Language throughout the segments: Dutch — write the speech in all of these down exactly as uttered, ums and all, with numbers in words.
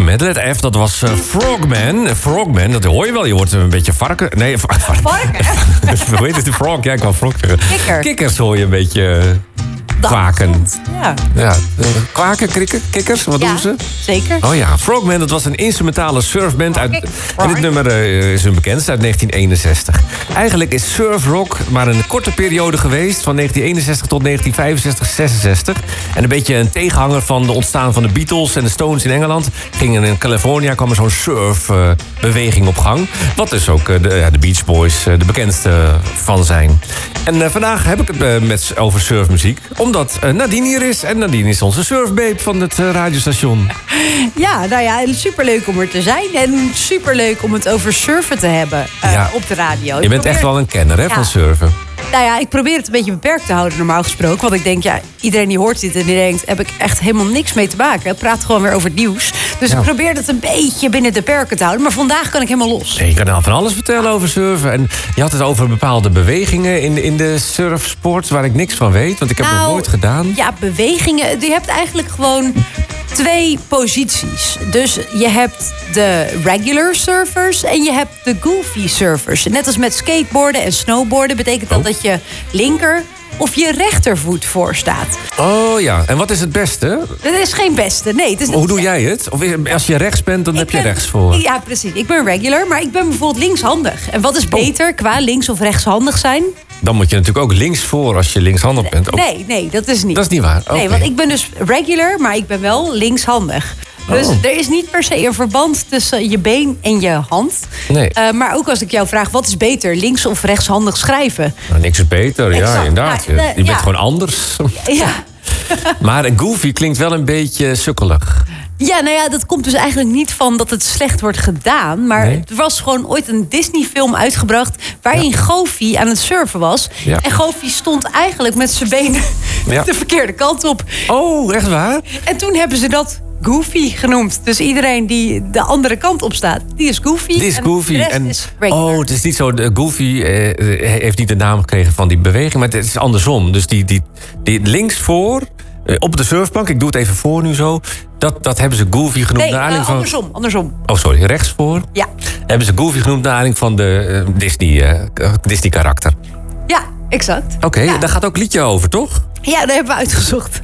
met letter F. Dat was uh, Frogman. Frogman, dat hoor je wel. Je hoort een beetje varken. Nee, varken. Varken? Hoe heet het? De frog? Ja, ik kan frog zeggen. Kikker. Kikkers hoor je een beetje uh, kwaken. Ja. Ja. Kwaken, krikken, kikkers, wat ja, doen ze? Zeker. Oh ja, Frogman, dat was een instrumentale surfband. Uit, Kijk, en dit nummer uh, is hun bekendst uit negentien eenenzestig. Eigenlijk is surfrock maar een korte periode geweest. Van negentien eenenzestig tot negentien vijfenzestig, zesenzestig. En een beetje een tegenhanger van de ontstaan van de Beatles en de Stones in Engeland. Gingen in California kwam er zo'n surfbeweging uh, op gang. Wat dus ook uh, de, uh, de Beach Boys uh, de bekendste van zijn. En uh, vandaag heb ik het uh, met, over surfmuziek. Omdat uh, Nadine hier is. En Nadine is onze surfbabe van het uh, radiostation. Ja, nou ja, superleuk om er te zijn. En superleuk om het over surfen te hebben uh, ja. op de radio. Je bent echt wel een kenner hè, ja. van surfen. Nou ja, ik probeer het een beetje beperkt te houden normaal gesproken. Want ik denk, ja, iedereen die hoort dit en die denkt... heb ik echt helemaal niks mee te maken. Ik praat gewoon weer over het nieuws. Dus ja. ik probeer het een beetje binnen de perken te houden. Maar vandaag kan ik helemaal los. Nee, je kan nou van alles vertellen over surfen. En je had het over bepaalde bewegingen in de, in de surfsport... waar ik niks van weet, want ik heb het nou, nog nooit gedaan. Ja, bewegingen. Je hebt eigenlijk gewoon twee posities. Dus je hebt de regular surfers en je hebt de goofy surfers. Net als met skateboarden en snowboarden betekent dat oh. dat je linker of je rechtervoet voor staat. Oh ja, en wat is het beste? Er is geen beste, nee. Het is Hoe doe jij het? Of als je rechts bent, dan ik heb je ben, rechts voor. Ja, precies. Ik ben regular, maar ik ben bijvoorbeeld linkshandig. En wat is beter oh. qua links- of rechtshandig zijn? Dan moet je natuurlijk ook links voor als je linkshandig bent. Nee, nee, nee, dat is niet. Dat is niet waar. Okay. Nee, want ik ben dus regular, maar ik ben wel linkshandig. Dus oh. er is niet per se een verband tussen je been en je hand. Nee. Uh, maar ook als ik jou vraag, wat is beter? Links- of rechtshandig schrijven? Nou, niks is beter, exact. Ja, inderdaad. Nou, uh, je bent ja. gewoon anders. Ja. Maar goofy klinkt wel een beetje sukkelig. Ja, nou ja, dat komt dus eigenlijk niet van dat het slecht wordt gedaan. Maar nee. er was gewoon ooit een Disney-film uitgebracht... waarin ja. Goofy aan het surfen was. Ja. En Goofy stond eigenlijk met zijn benen ja. de verkeerde kant op. Oh, echt waar? En toen hebben ze dat Goofy genoemd. Dus iedereen die de andere kant op staat, die is Goofy. Die is en Goofy. De rest en, is regular. Oh, het is niet zo... De Goofy eh, heeft niet de naam gekregen van die beweging... maar het is andersom. Dus die, die, die links voor... op de surfplank, ik doe het even voor nu zo... dat, dat hebben ze Goofy genoemd nee, naar aanleiding uh, van... andersom, andersom. Oh, sorry, rechts voor? Ja. Hebben ze Goofy genoemd naar aanleiding van de uh, Disney, uh, Disney karakter. Ja, exact. Oké, okay, ja. daar gaat ook een liedje over, toch? Ja, dat hebben we uitgezocht.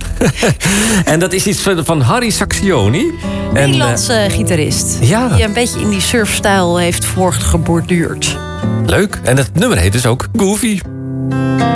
En dat is iets van, van Harry Saxioni. Nederlandse uh, gitarist. Ja. Die een beetje in die surfstijl heeft voortgeborduurd. Leuk. En het nummer heet dus ook Goofy.